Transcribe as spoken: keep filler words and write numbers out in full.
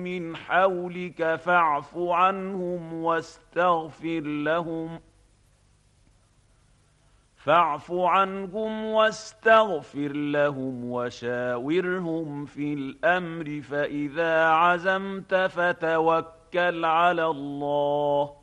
من حولك فاعف عنهم واستغفر لهم فاعف عنهم واستغفر لهم وشاورهم في الأمر فإذا عزمت فتوكل على الله